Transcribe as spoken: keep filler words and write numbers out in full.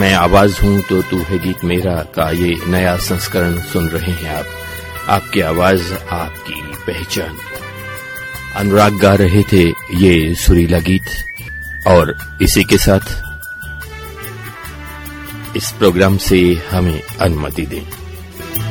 मैं आवाज हूं तो तू है गीत मेरा का ये नया संस्करण सुन रहे हैं आप। आपकी आवाज आपकी पहचान। अनुराग गा रहे थे ये सुरीला गीत और इसी के साथ इस प्रोग्राम से हमें अनुमति दें।